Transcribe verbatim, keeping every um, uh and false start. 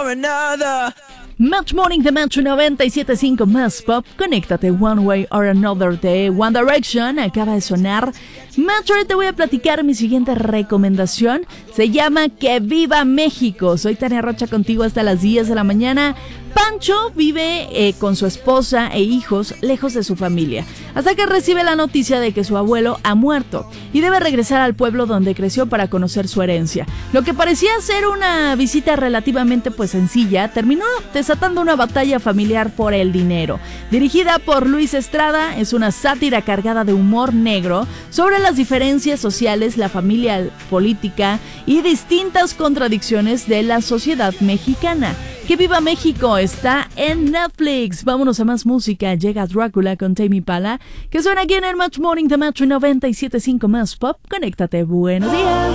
or another. Match Morning de Metro noventa y siete punto cinco más pop. Conéctate One Way or Another de One Direction. Acaba de sonar. Metro, te voy a platicar mi siguiente recomendación. Se llama Que Viva México. Soy Tania Rocha contigo hasta las diez de la mañana. Pancho vive eh, con su esposa e hijos lejos de su familia, hasta que recibe la noticia de que su abuelo ha muerto y debe regresar al pueblo donde creció para conocer su herencia. Lo que parecía ser una visita relativamente pues sencilla, terminó desatando una batalla familiar por el dinero. Dirigida por Luis Estrada, es una sátira cargada de humor negro sobre las diferencias sociales, la familia política y distintas contradicciones de la sociedad mexicana. ¡Que viva México! Está en Netflix. Vámonos a más música. Llega Drácula con Tame Impala, que suena aquí en el Match Morning de Metro noventa y siete punto cinco más pop. Conéctate. Buenos días.